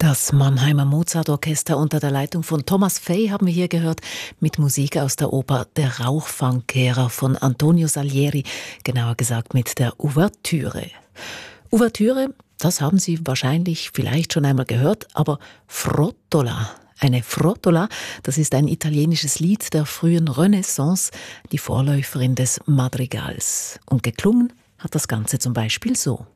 Das Mannheimer Mozart-Orchester unter der Leitung von Thomas Fey haben wir hier gehört mit Musik aus der Oper Der Rauchfangkehrer von Antonio Salieri, genauer gesagt mit der Ouvertüre. Ouvertüre, das haben Sie wahrscheinlich vielleicht schon einmal gehört, aber Frottola. Eine Frottola, das ist ein italienisches Lied der frühen Renaissance, die Vorläuferin des Madrigals. Und geklungen hat das Ganze zum Beispiel so.